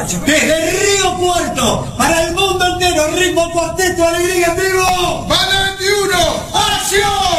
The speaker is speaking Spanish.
muchachos. Desde Río Puerto, para el mundo entero, ritmo, cuarteto, alegría en vivo. ¡Banda 21! ¡Acción!